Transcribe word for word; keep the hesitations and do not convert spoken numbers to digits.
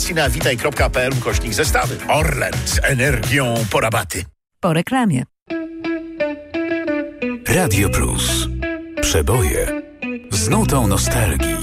informacji na witaj kropka p l ukośnik zestawy. Orlen z energią po rabaty. Po reklamie. Radio Plus. Przeboje z nutą nostalgii.